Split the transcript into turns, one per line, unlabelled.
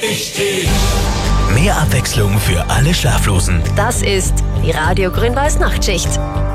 ich steh.
Mehr Abwechslung für alle Schlaflosen.
Das ist die Radio Grün-Weiß Nachtschicht.